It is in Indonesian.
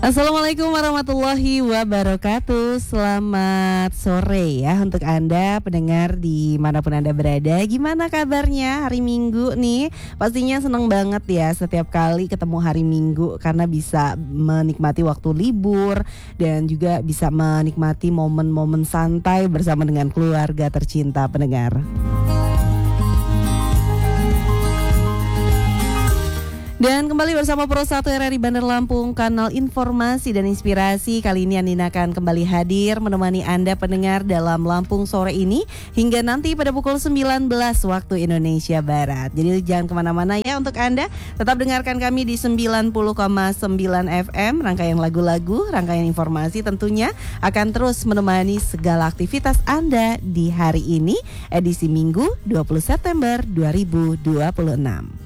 Assalamualaikum warahmatullahi wabarakatuh. Selamat sore ya untuk Anda pendengar dimanapun Anda berada. Gimana kabarnya hari Minggu nih? Pastinya seneng banget ya setiap kali ketemu hari Minggu, karena bisa menikmati waktu libur dan juga bisa menikmati momen-momen santai bersama dengan keluarga tercinta pendengar. Dan kembali bersama Pro 1 RRI Bandar Lampung, kanal informasi dan inspirasi. Kali ini Andina akan kembali hadir menemani Anda pendengar dalam Lampung sore ini hingga nanti pada pukul 19 waktu Indonesia Barat. Jadi jangan kemana-mana ya untuk Anda. Tetap dengarkan kami di 90,9 FM. Rangkaian lagu-lagu, rangkaian informasi tentunya akan terus menemani segala aktivitas Anda di hari ini, edisi Minggu 20 September 2026.